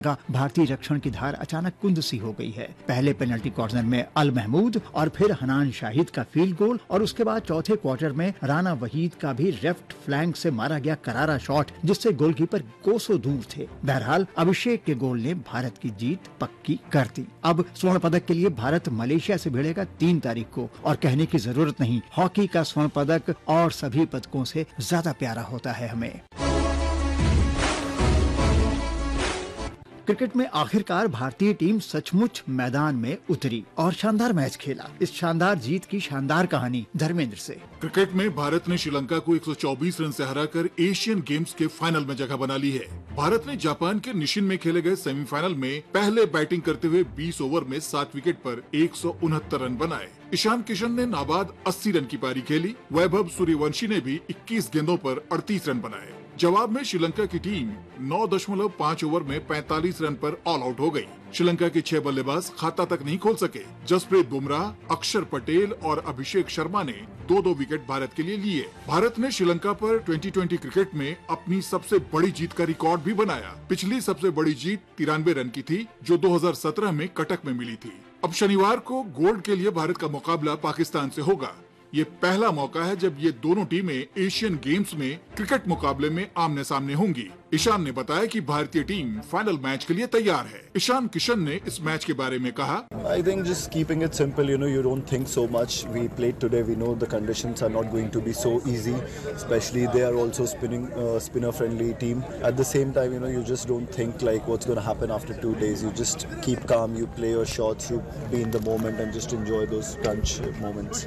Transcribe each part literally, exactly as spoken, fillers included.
का भारतीय रक्षण की धार अचानक कुंद सी हो गई है। पहले पेनल्टी कॉर्नर में अल महमूद और फिर हनान शाहिद का फील्ड गोल और उसके बाद चौथे क्वार्टर में राना वहीद का भी लेफ्ट फ्लैंक से मारा गया करारा शॉट, जिससे गोलकीपर कोसों दूर थे। बहरहाल अभिषेक के गोल ने भारत की जीत पक्की कर दी। अब स्वर्ण पदक के लिए भारत मलेशिया से भिड़ेगा तीन तारीख को, और कहने की जरूरत नहीं, हॉकी का स्वर्ण पदक और सभी पदकों से ज्यादा प्यारा होता है हमें। क्रिकेट में आखिरकार भारतीय टीम सचमुच मैदान में उतरी और शानदार मैच खेला। इस शानदार जीत की शानदार कहानी धर्मेंद्र से। क्रिकेट में भारत ने श्रीलंका को एक सौ चौबीस रन से हराकर एशियन गेम्स के फाइनल में जगह बना ली है। भारत ने जापान के निशिन में खेले गए सेमीफाइनल में पहले बैटिंग करते हुए बीस ओवर में सात विकेट पर एक सौ उनहत्तर रन बनाए। ईशान किशन ने नाबाद अस्सी रन की पारी खेली। वैभव सूर्यवंशी ने भी इक्कीस गेंदों पर अड़तीस रन बनाए। जवाब में श्रीलंका की टीम नौ दशमलव पाँच ओवर में पैंतालीस रन पर ऑल आउट हो गई। श्रीलंका के छह बल्लेबाज खाता तक नहीं खोल सके। जसप्रीत बुमराह, अक्षर पटेल और अभिषेक शर्मा ने दो दो विकेट भारत के लिए लिए। भारत ने श्रीलंका पर ट्वेंटी ट्वेंटी क्रिकेट में अपनी सबसे बड़ी जीत का रिकॉर्ड भी बनाया। पिछली सबसे बड़ी जीत तिरानवे रन की थी, जो दो हजार सत्रह में कटक में मिली थी। अब शनिवार को गोल्ड के लिए भारत का मुकाबला पाकिस्तान से होगा। ये पहला मौका है जब ये दोनों टीमें एशियन गेम्स में क्रिकेट मुकाबले में आमने सामने होंगी। ईशान ने बताया कि भारतीय टीम फाइनल मैच के लिए तैयार है। ईशान किशन ने इस मैच के बारे में कहा, I think just keeping it simple, you know, you don't think so much. We played today. We know the conditions are not going to be so easy. Especially they are also spinning, uh, spinner-friendly team. At the same time, you know, you just don't think like what's going to happen after two days. You just keep calm. You play your shots. You be in the moment and just enjoy those crunch moments.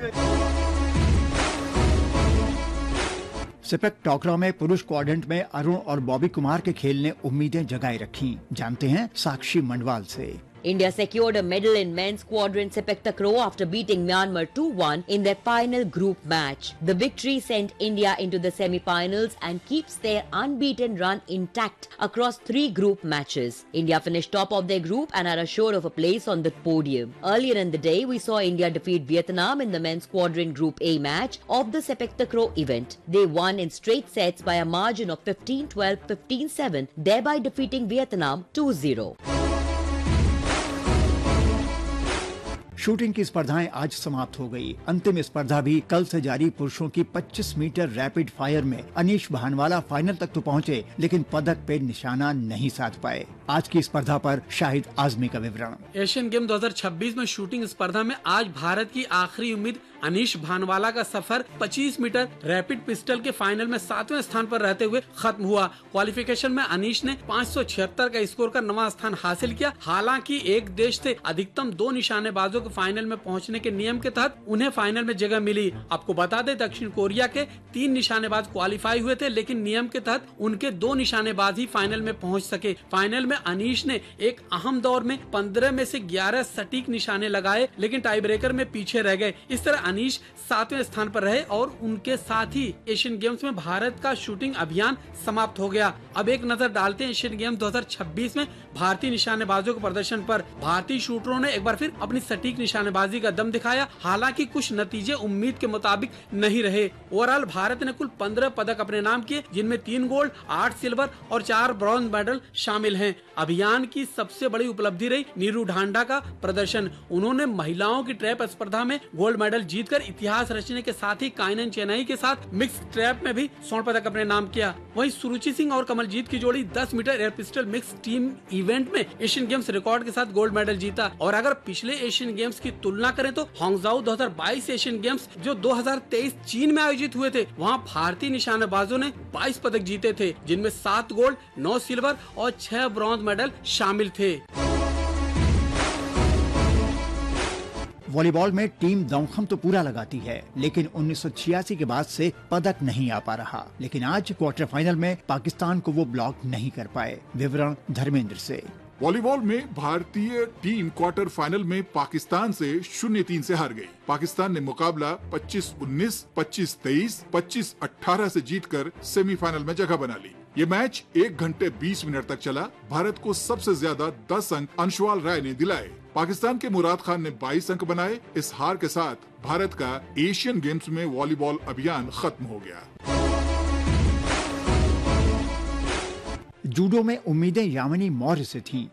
CPEC टॉकरा में पुरुष quadrant में अरुण और बॉबी कुमार के खेल ने उम्मीदें जगाए रखी। जानते हैं साक्षी मंडवाल से। India secured a medal in men's quadrant sepak takraw after beating Myanmar two one in their final group match. The victory sent India into the semi-finals and keeps their unbeaten run intact across three group matches. India finished top of their group and are assured of a place on the podium. Earlier in the day, we saw India defeat Vietnam in the men's quadrant group A match of the sepak takraw event. They won in straight sets by a margin of fifteen twelve, fifteen seven, thereby defeating Vietnam two zero. Shooting की स्पर्धाएं आज समाप्त हो गई। अंतिम स्पर्धा भी कल से जारी पुरुषों की पच्चीस मीटर रैपिड फायर में अनीश भानवाला फाइनल तक तो पहुंचे, लेकिन पदक पे निशाना नहीं साध पाए। आज की स्पर्धा पर शाहिद आजमी का विवरण। एशियन गेम दो हज़ार छब्बीस में शूटिंग स्पर्धा में आज भारत की आखिरी उम्मीद अनीश भानवाला का सफर पच्चीस मीटर रैपिड पिस्टल के फाइनल में सातवें स्थान पर रहते हुए खत्म हुआ। क्वालिफिकेशन में अनीश ने पाँच सौ छिहत्तर का स्कोर कर नवा स्थान हासिल किया। हालांकि एक देश से अधिकतम दो निशानेबाजों के फाइनल में पहुंचने के नियम के तहत उन्हें फाइनल में जगह मिली। आपको बता दें, दक्षिण कोरिया के तीन निशानेबाज क्वालिफाई हुए थे, लेकिन नियम के तहत उनके दो निशानेबाज ही फाइनल में पहुंच सके। फाइनल में अनीश ने एक अहम दौर में पंद्रह में से ग्यारह सटीक निशाने लगाए, लेकिन टाई ब्रेकर में पीछे रह गए। इस तरह अनीश सातवें स्थान पर रहे और उनके साथ ही एशियन गेम्स में भारत का शूटिंग अभियान समाप्त हो गया। अब एक नजर डालते हैं एशियन गेम्स दो हज़ार छब्बीस में भारतीय निशानेबाजों के प्रदर्शन पर। भारतीय शूटरों ने एक बार फिर अपनी सटीक निशानेबाजी का दम दिखाया। हालांकि कुछ नतीजे उम्मीद के मुताबिक नहीं रहे। ओवरऑल भारत ने कुल पंद्रह पदक अपने नाम किए, जिनमें तीन गोल्ड, आठ सिल्वर और चार ब्रॉन्ज मेडल शामिल हैं। अभियान की सबसे बड़ी उपलब्धि रही नीरू ढांडा का प्रदर्शन। उन्होंने महिलाओं की ट्रैप स्पर्धा में गोल्ड मेडल जीतकर इतिहास रचने के साथ ही काइनन चेन्नई के साथ मिक्स ट्रैप में भी स्वर्ण पदक अपने नाम किया। वहीं सुरुचि सिंह और कमलजीत की जोड़ी दस metre air pistol mix team event में एशियन गेम्स रिकॉर्ड के साथ गोल्ड मेडल जीता। और अगर पिछले एशियन गेम्स की तुलना करें तो हांगझाऊ दो हज़ार बाईस एशियन गेम्स जो दो हज़ार तेईस चीन में आयोजित हुए थे, वहां भारतीय निशानेबाजों ने बाईस पदक जीते थे, जिनमें सात गोल्ड, नौ सिल्वर और छह ब्रॉन्ज मेडल शामिल थे। वॉलीबॉल में टीम दमखम तो पूरा लगाती है, लेकिन उन्नीस सौ छियासी के बाद से पदक नहीं आ पा रहा। लेकिन आज क्वार्टर फाइनल में पाकिस्तान को वो ब्लॉक नहीं कर पाए। विवरण धर्मेंद्र से। वॉलीबॉल में भारतीय टीम क्वार्टर फाइनल में पाकिस्तान से शून्य तीन से हार गई। पाकिस्तान ने मुकाबला पच्चीस उन्नीस, पच्चीस तेईस, पच्चीस अठारह से जीतकर सेमीफाइनल में जगह बना ली। ये मैच एक घंटे बीस मिनट तक चला। भारत को सबसे ज्यादा दस अंक अंशुल राय ने दिलाए। पाकिस्तान के मुराद खान ने बाईस अंक बनाए। इस हार के साथ भारत का एशियन गेम्स में वॉलीबॉल अभियान खत्म हो गया। जूडो में उम्मीदें यामिनी मौर्य से थीं।